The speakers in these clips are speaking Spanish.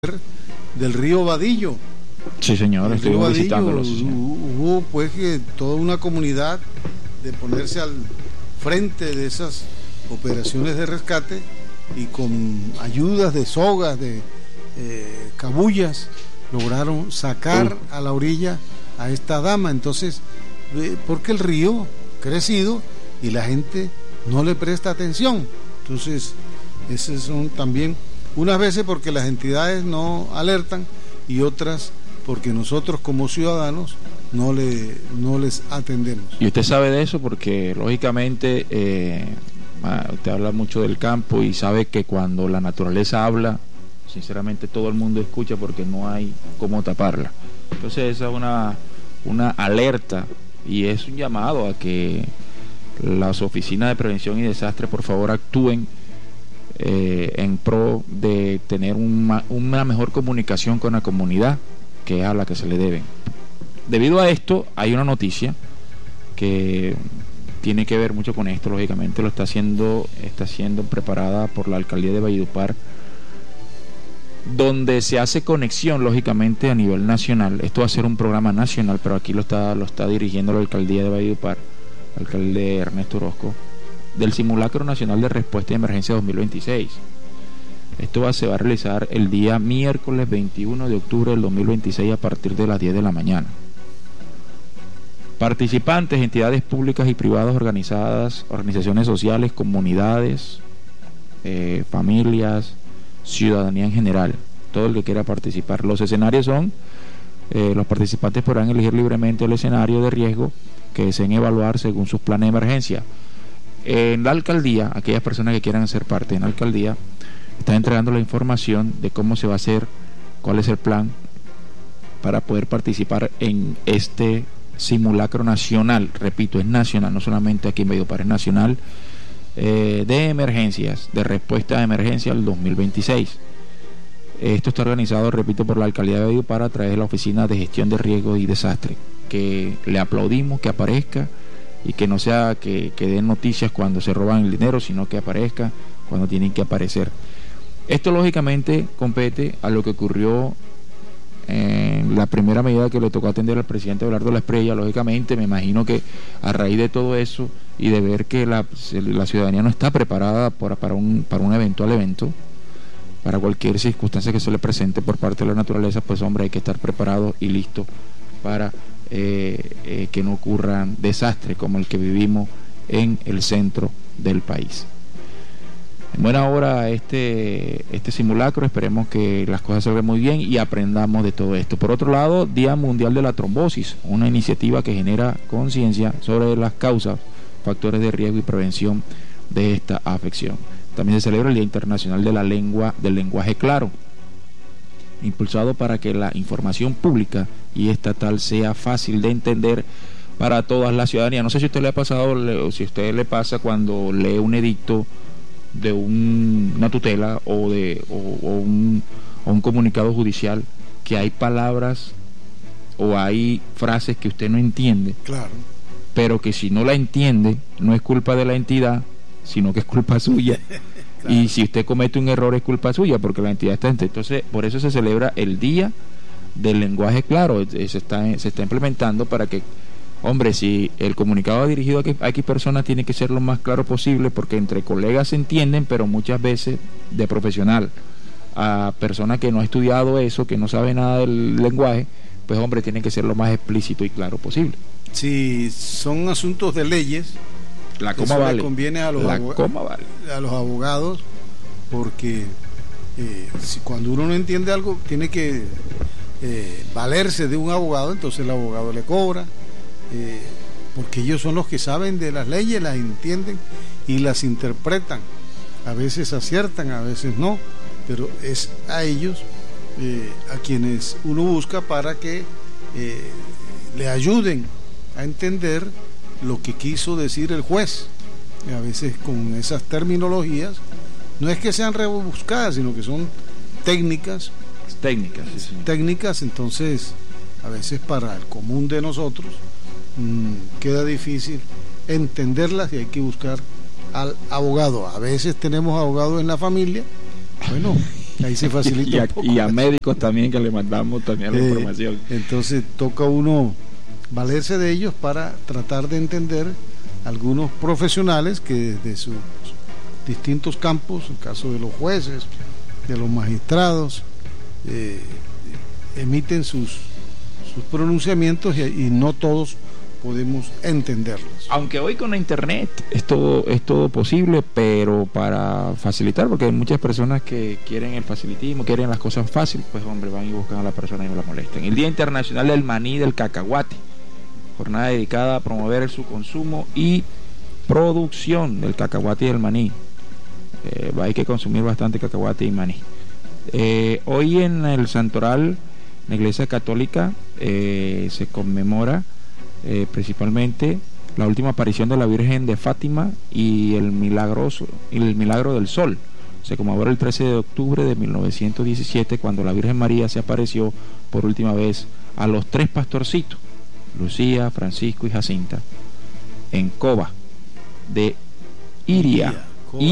del río Vadillo. Sí, señor, estuvimos visitándolos. Hubo pues que toda una comunidad de ponerse al frente de esas operaciones de rescate y con ayudas de sogas, de cabullas, lograron sacar a la orilla a esta dama. Entonces, porque el río ha crecido y la gente no le presta atención. Entonces, esos son también unas veces porque las entidades no alertan y otras porque nosotros como ciudadanos no les atendemos. Y usted sabe de eso porque lógicamente usted habla mucho del campo y sabe que cuando la naturaleza habla, sinceramente todo el mundo escucha porque no hay cómo taparla. Entonces esa es una alerta y es un llamado a que las oficinas de prevención y desastre por favor actúen en pro de tener una mejor comunicación con la comunidad, que es a la que se le deben. Debido a esto, hay una noticia que tiene que ver mucho con esto, lógicamente está siendo preparada por la alcaldía de Valledupar, donde se hace conexión, lógicamente, a nivel nacional. Esto va a ser un programa nacional, pero aquí lo está dirigiendo la alcaldía de Valledupar, el alcalde Ernesto Orozco, del Simulacro Nacional de Respuesta de Emergencia 2026. Esto se va a realizar el día miércoles 21 de octubre del 2026 a partir de las 10 de la mañana. Participantes, entidades públicas y privadas organizadas, organizaciones sociales, comunidades, familias, ciudadanía en general, todo el que quiera participar. Los escenarios son, los participantes podrán elegir libremente el escenario de riesgo que deseen evaluar según sus planes de emergencia. En la alcaldía, aquellas personas que quieran ser parte en la alcaldía, están entregando la información de cómo se va a hacer, cuál es el plan para poder participar en este simulacro nacional. Repito, es nacional, no solamente aquí en Valledupar, es nacional, de emergencias, de respuesta a emergencia al 2026. Esto está organizado, repito, por la alcaldía de Valledupar a través de la Oficina de Gestión de Riesgos y Desastre, que le aplaudimos que aparezca y que no sea que den noticias cuando se roban el dinero, sino que aparezca cuando tienen que aparecer. Esto lógicamente compete a lo que ocurrió en la primera medida que le tocó atender al presidente Abelardo Lasprilla. Lógicamente me imagino que a raíz de todo eso y de ver que la ciudadanía no está preparada para un eventual evento, para cualquier circunstancia que se le presente por parte de la naturaleza, pues hombre, hay que estar preparado y listo para que no ocurran desastres como el que vivimos en el centro del país. En buena hora este simulacro, esperemos que las cosas salgan muy bien y aprendamos de todo esto. Por otro lado, Día Mundial de la Trombosis, una iniciativa que genera conciencia sobre las causas, factores de riesgo y prevención de esta afección. También se celebra el Día Internacional de del Lenguaje Claro, impulsado para que la información pública y estatal sea fácil de entender para todas las ciudadanías. No sé si a usted le ha pasado o si a usted le pasa cuando lee un edicto de una tutela o un comunicado judicial, que hay palabras o hay frases que usted no entiende, claro, pero que si no la entiende no es culpa de la entidad, sino que es culpa suya. Claro. Y si usted comete un error es culpa suya porque la entidad está entonces por eso se celebra el Día del Lenguaje Claro. Se está implementando para que, hombre, si el comunicado dirigido a X personas tiene que ser lo más claro posible, porque entre colegas se entienden, pero muchas veces de profesional a persona que no ha estudiado eso, que no sabe nada del lenguaje, pues hombre, tiene que ser lo más explícito y claro posible. Si son asuntos de leyes, la coma vale. Le conviene a los abogados, porque si cuando uno no entiende algo tiene que valerse de un abogado, entonces el abogado le cobra, porque ellos son los que saben de las leyes, las entienden y las interpretan. A veces aciertan, a veces no, pero es a ellos a quienes uno busca para que le ayuden a entender lo que quiso decir el juez. Y a veces con esas terminologías no es que sean rebuscadas, sino que son técnicas, entonces a veces para el común de nosotros queda difícil entenderlas y hay que buscar al abogado. A veces tenemos abogados en la familia, bueno, Ahí se facilita un poco. Y a médicos también, que le mandamos también la información. Entonces toca uno valerse de ellos para tratar de entender algunos profesionales que desde sus distintos campos, en el caso de los jueces, de los magistrados, emiten sus pronunciamientos y no todos podemos entenderlos. Aunque hoy con la internet es todo posible, pero para facilitar, porque hay muchas personas que quieren el facilitismo, quieren las cosas fáciles, pues hombre, van y buscan a la persona y no la molestan. El Día Internacional del Maní y del Cacahuate, jornada dedicada a promover su consumo y producción del cacahuate y del maní. Hay que consumir bastante cacahuate y maní. Hoy en el Santoral, en la Iglesia Católica, se conmemora principalmente la última aparición de la Virgen de Fátima y el milagro del sol. Se conmemora el 13 de octubre de 1917, cuando la Virgen María se apareció por última vez a los 3 pastorcitos, Lucía, Francisco y Jacinta, en Cova de Iria,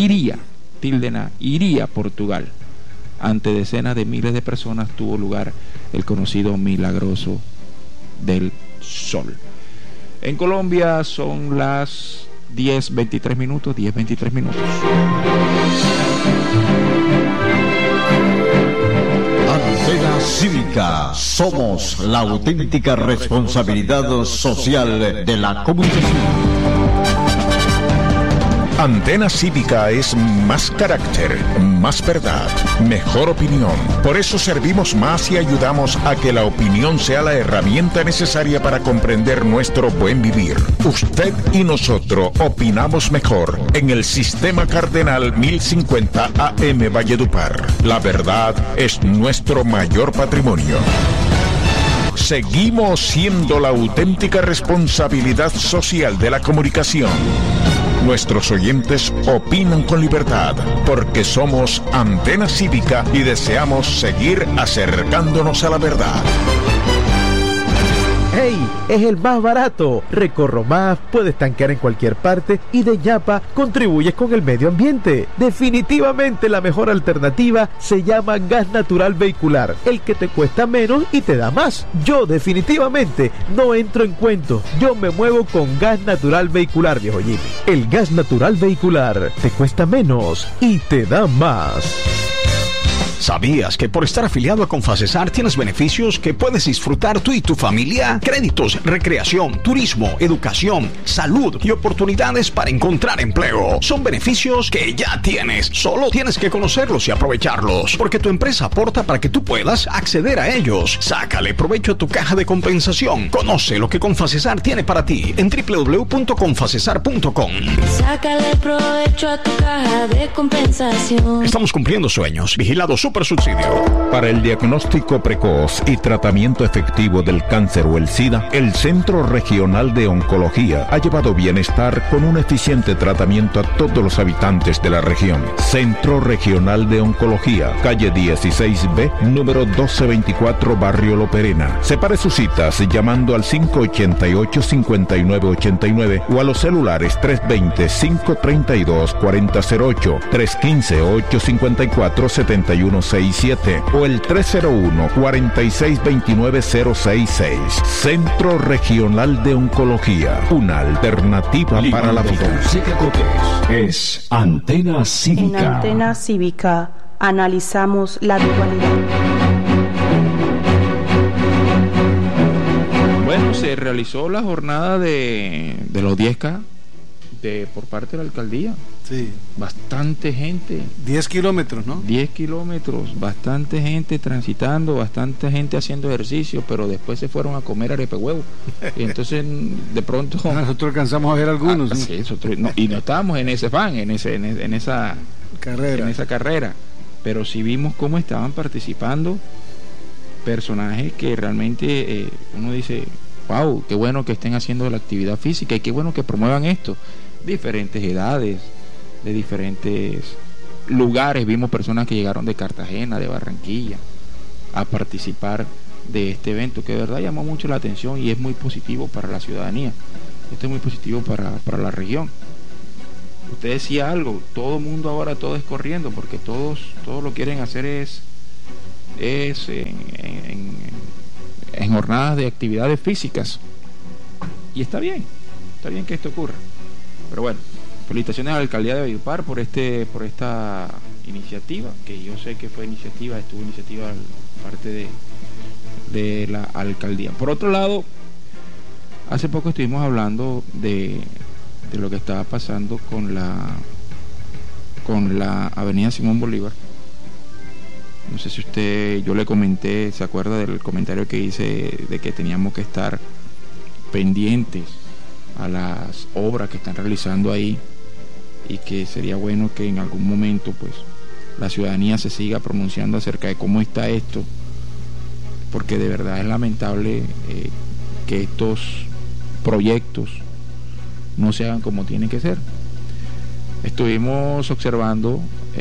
Portugal. Ante decenas de miles de personas tuvo lugar el conocido milagroso del sol. En Colombia son las 10:23 minutos. Antena Cívica, somos la auténtica responsabilidad social de la comunicación. Antena Cívica es más carácter, más verdad, mejor opinión. Por eso servimos más y ayudamos a que la opinión sea la herramienta necesaria para comprender nuestro buen vivir. Usted y nosotros opinamos mejor en el Sistema Cardenal 1050 AM Valledupar. La verdad es nuestro mayor patrimonio. Seguimos siendo la auténtica responsabilidad social de la comunicación. Nuestros oyentes opinan con libertad porque somos Antena Cívica y deseamos seguir acercándonos a la verdad. ¡Hey! Es el más barato. Recorro más, puedes tanquear en cualquier parte y de Yapa contribuyes con el medio ambiente. Definitivamente la mejor alternativa se llama gas natural vehicular, el que te cuesta menos y te da más. Yo definitivamente no entro en cuentos. Yo me muevo con gas natural vehicular, viejo Jimmy. El gas natural vehicular te cuesta menos y te da más. ¿Sabías que por estar afiliado a Confacesar tienes beneficios que puedes disfrutar tú y tu familia? Créditos, recreación, turismo, educación, salud y oportunidades para encontrar empleo. Son beneficios que ya tienes. Solo tienes que conocerlos y aprovecharlos, porque tu empresa aporta para que tú puedas acceder a ellos. Sácale provecho a tu caja de compensación. Conoce lo que Confacesar tiene para ti en www.confacesar.com. Sácale provecho a tu caja de compensación. Estamos cumpliendo sueños. Vigilado Super Subsidio. Para el diagnóstico precoz y tratamiento efectivo del cáncer o el SIDA, el Centro Regional de Oncología ha llevado bienestar con un eficiente tratamiento a todos los habitantes de la región. Centro Regional de Oncología, calle 16B, número 1224, Barrio La Perena. Separe sus citas llamando al 588-5989 o a los celulares 320-532-4008, 315-854-7167 o el 301-4629-066. Centro Regional de Oncología, una alternativa para la vida. Es Antena Cívica. En Antena Cívica analizamos la actualidad. Bueno, se realizó la jornada de los 10K por parte de la alcaldía. Sí. Bastante gente. 10 kilómetros, ¿no? 10 kilómetros, bastante gente transitando, bastante gente haciendo ejercicio, pero después se fueron a comer arepehuevo. Y entonces, de pronto... Nosotros alcanzamos a ver algunos. ¿No? Sí, y no estábamos en ese fan, en esa carrera. Pero sí vimos cómo estaban participando personajes que realmente uno dice, wow, qué bueno que estén haciendo la actividad física y qué bueno que promuevan esto. Diferentes edades, de diferentes lugares. Vimos personas que llegaron de Cartagena, de Barranquilla, a participar de este evento, que de verdad llamó mucho la atención y es muy positivo para la ciudadanía. Esto es muy positivo para la región. usted decía algo, todo el mundo ahora todo es corriendo, porque todos lo quieren hacer es en jornadas de actividades físicas, y está bien que esto ocurra. Pero bueno, felicitaciones a la alcaldía de Valledupar por esta iniciativa, que yo sé que estuvo iniciativa parte de la alcaldía. Por otro lado, hace poco estuvimos hablando de lo que estaba pasando con la avenida Simón Bolívar. No sé si yo le comenté, se acuerda del comentario que hice de que teníamos que estar pendientes a las obras que están realizando ahí, y que sería bueno que en algún momento pues la ciudadanía se siga pronunciando acerca de cómo está esto, porque de verdad es lamentable que estos proyectos no se hagan como tienen que ser. Estuvimos observando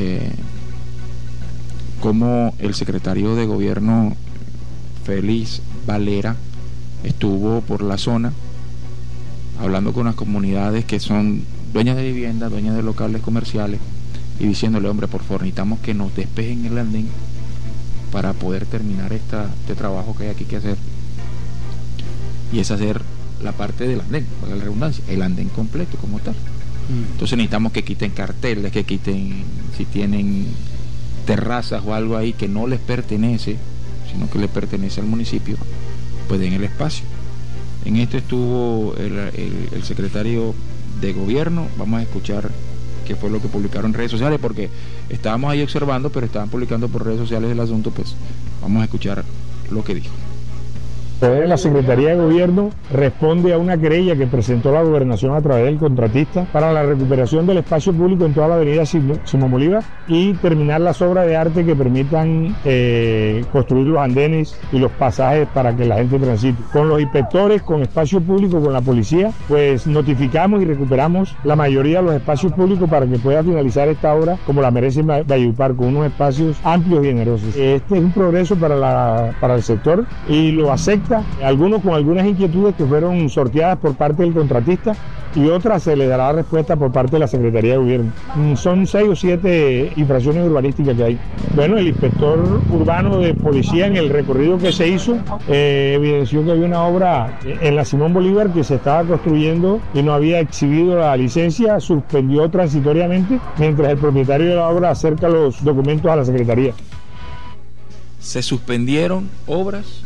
cómo el secretario de gobierno Félix Valera estuvo por la zona hablando con las comunidades que son dueñas de vivienda, dueñas de locales comerciales, y diciéndole: hombre, por favor, necesitamos que nos despejen el andén para poder terminar este trabajo que hay aquí que hacer, y es hacer la parte del andén, para la redundancia, el andén completo como tal. Entonces necesitamos que quiten carteles, que quiten, si tienen terrazas o algo ahí que no les pertenece, sino que le pertenece al municipio, pues den el espacio. En esto estuvo el secretario de gobierno. Vamos a escuchar qué fue lo que publicaron en redes sociales, porque estábamos ahí observando, pero estaban publicando por redes sociales el asunto. Pues vamos a escuchar lo que dijo. La Secretaría de Gobierno responde a una querella que presentó la Gobernación a través del contratista para la recuperación del espacio público en toda la avenida Simón Bolívar y terminar las obras de arte que permitan construir los andenes y los pasajes para que la gente transite. Con los inspectores, con espacio público, con la policía, pues notificamos y recuperamos la mayoría de los espacios públicos para que pueda finalizar esta obra como la merece Valledupar, con unos espacios amplios y generosos. Este es un progreso para el sector y lo acepta. Algunos con algunas inquietudes que fueron sorteadas por parte del contratista, y otras se le dará respuesta por parte de la Secretaría de Gobierno. Son 6 o 7 infracciones urbanísticas que hay. Bueno, el inspector urbano de policía, en el recorrido que se hizo, evidenció que había una obra en la Simón Bolívar que se estaba construyendo y no había exhibido la licencia, suspendió transitoriamente mientras el propietario de la obra acerca los documentos a la Secretaría. Se suspendieron obras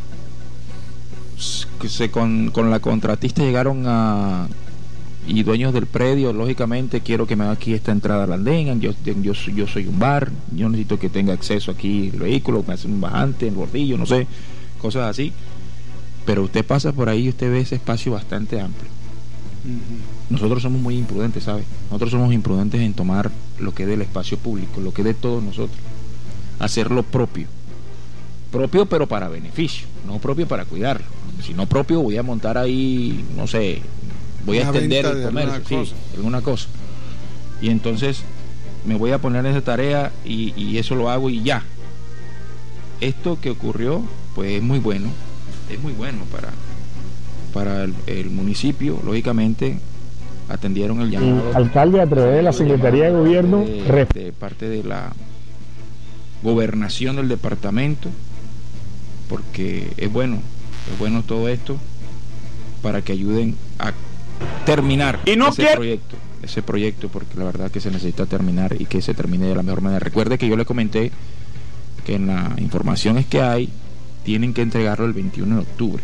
que con la contratista llegaron y dueños del predio, lógicamente, quiero que me haga aquí esta entrada al andén, yo soy un bar, yo necesito que tenga acceso aquí el vehículo, me hacen un bajante, el bordillo, no sé, cosas así. Pero usted pasa por ahí y usted ve ese espacio bastante amplio. Nosotros somos muy imprudentes, ¿sabe? Nosotros somos imprudentes en tomar lo que es del espacio público, lo que es de todos nosotros, hacer lo propio pero para beneficio, no propio para cuidarlo. Si no propio, voy a montar ahí, no sé, voy a extender el comercio, alguna cosa. Y entonces me voy a poner en esa tarea y eso lo hago y ya. Esto que ocurrió, pues es muy bueno para el municipio. Lógicamente atendieron el llamado. El alcalde, a través de la Secretaría de Gobierno, de parte de la gobernación del departamento, porque es bueno todo esto para que ayuden a terminar ese proyecto, porque la verdad que se necesita terminar y que se termine de la mejor manera. Recuerde que yo le comenté que en la información es que tienen que entregarlo el 21 de octubre.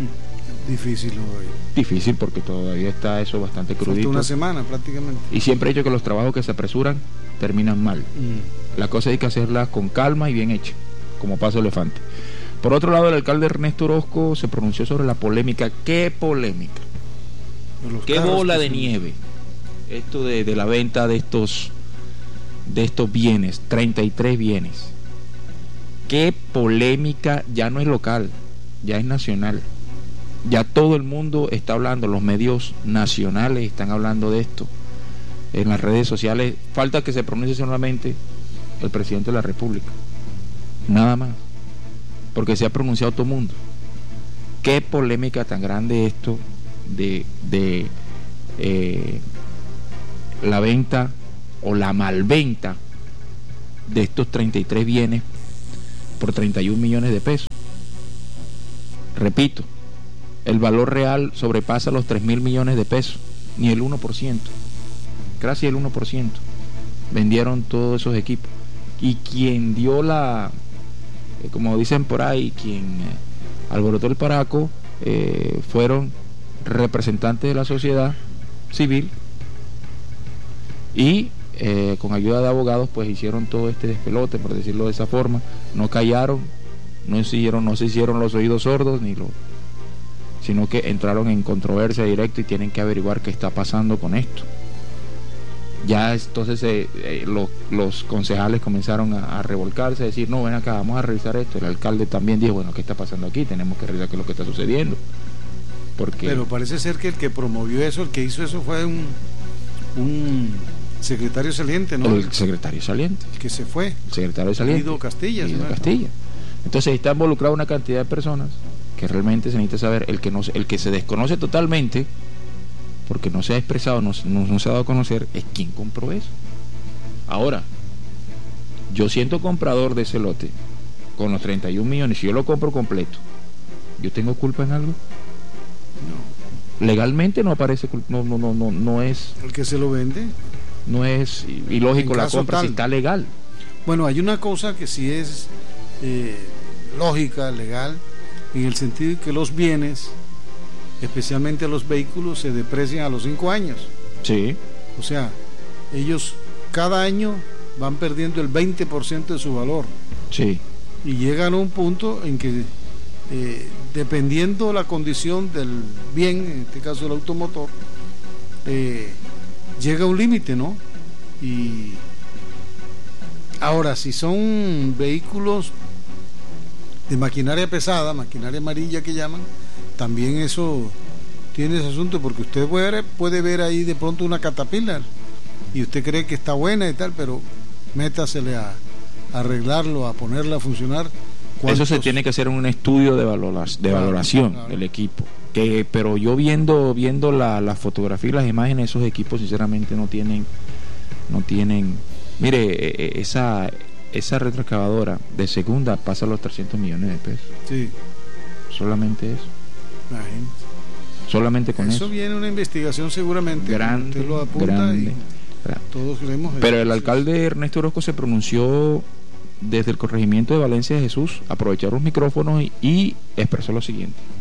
Difícil porque todavía está eso bastante crudito. Falta una semana prácticamente. Y siempre he dicho que los trabajos que se apresuran terminan mal. La cosa hay que hacerla con calma y bien hecha, como paso elefante. Por otro lado, el alcalde Ernesto Orozco se pronunció sobre la polémica. ¿Qué polémica? ¿Qué bola de nieve? Esto de la venta de estos bienes, 33 bienes. ¿Qué polémica? Ya no es local, ya es nacional. Ya todo el mundo está hablando, los medios nacionales están hablando de esto. En las redes sociales, falta que se pronuncie solamente el presidente de la República. Nada más. Porque se ha pronunciado todo el mundo. Qué polémica tan grande esto de la venta o la malventa de estos 33 bienes por 31 millones de pesos. Repito, el valor real sobrepasa los 3.000 millones de pesos, ni el 1%, casi el 1%. Vendieron todos esos equipos. Y quien dio como dicen por ahí, quien alborotó el paraco, fueron representantes de la sociedad civil y con ayuda de abogados pues hicieron todo este despelote, por decirlo de esa forma. No callaron, no se hicieron los oídos sordos, sino que entraron en controversia directo y tienen que averiguar qué está pasando con esto. Ya entonces los concejales comenzaron a revolcarse, a decir, no, ven acá, vamos a revisar esto. El alcalde también dijo, bueno, ¿qué está pasando aquí? Tenemos que revisar qué es lo que está sucediendo. Pero parece ser que el que promovió eso, el que hizo eso fue un secretario saliente, ¿no? El secretario saliente. El que se fue. El secretario saliente. Guido Castilla. Guido Castilla. Entonces está involucrada una cantidad de personas que realmente se necesita saber. El que se desconoce totalmente, porque no se ha expresado, no se ha dado a conocer, es quién compró eso. Ahora, yo siento comprador de ese lote con los 31 millones, si yo lo compro completo, ¿yo tengo culpa en algo? No. Legalmente no aparece, no es. El que se lo vende. No es ilógico la compra si está legal. Bueno, hay una cosa que sí es lógica, legal, en el sentido de que los bienes, especialmente los vehículos, se deprecian a los 5 años. Sí. O sea, ellos cada año van perdiendo el 20% de su valor. Sí. Y llegan a un punto en que, dependiendo la condición del bien, en este caso el automotor, llega a un límite, ¿no? Y ahora, si son vehículos de maquinaria pesada, maquinaria amarilla que llaman, también eso tiene ese asunto, porque usted puede ver ahí de pronto una Caterpillar y usted cree que está buena y tal, pero métasele a arreglarlo, a ponerla a funcionar. Eso se tiene que hacer un estudio de valoración del equipo. Pero yo viendo la fotografía y las imágenes, esos equipos sinceramente no tienen. Mire, esa retroexcavadora de segunda pasa los 300 millones de pesos. Sí. Solamente eso. Imagínate. Solamente con eso. Eso viene una investigación seguramente. Grande, usted lo apunta grande. Todos creemos. Pero el alcalde Ernesto Orozco se pronunció desde el corregimiento de Valencia de Jesús, aprovechar los micrófonos y expresó lo siguiente.